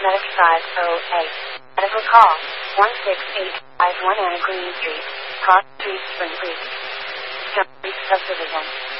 Medic 508. Medical call 16851 Anna Green Street, Cross Street, Spring Creek. Jump Creek Subdivision.